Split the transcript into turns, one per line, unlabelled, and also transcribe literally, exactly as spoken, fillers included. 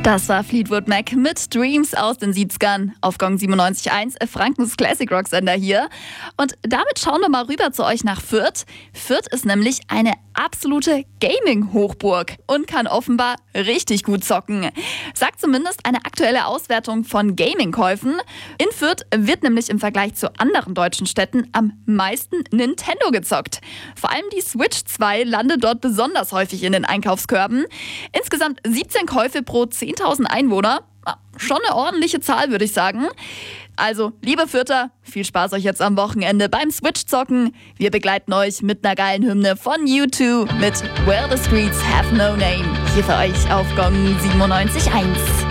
Das war Fleetwood Mac mit Dreams aus den siebzigern auf Gong siebenundneunzig Komma eins, Frankens Classic Rock Sender hier. Und damit schauen wir mal rüber zu euch nach Fürth. Fürth ist nämlich eine absolute Gaming-Hochburg und kann offenbar richtig gut zocken. Sagt zumindest eine aktuelle Auswertung von Gaming-Käufen. In Fürth wird nämlich im Vergleich zu anderen deutschen Städten am meisten Nintendo gezockt. Vor allem die Switch zwei landet dort besonders häufig in den Einkaufskörben. Insgesamt siebzehn Käufe pro zehntausend Einwohner. Schon eine ordentliche Zahl, würde ich sagen. Also, liebe Fürther, viel Spaß euch jetzt am Wochenende beim Switch-Zocken. Wir begleiten euch mit einer geilen Hymne von U zwei mit Where the Streets Have No Name. Hier für euch auf Gong siebenundneunzig Komma eins.